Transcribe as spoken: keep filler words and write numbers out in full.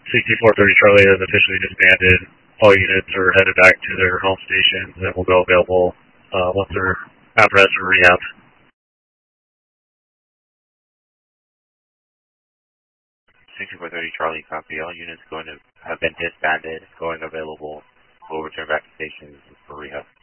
sixty-four thirty Charlie has officially disbanded. All units are headed back to their home stations and will go available uh, once they're out of rest or rehab. sixty-four thirty Charlie, copy. All units going to have been disbanded, going available. Will return back to stations for rehab.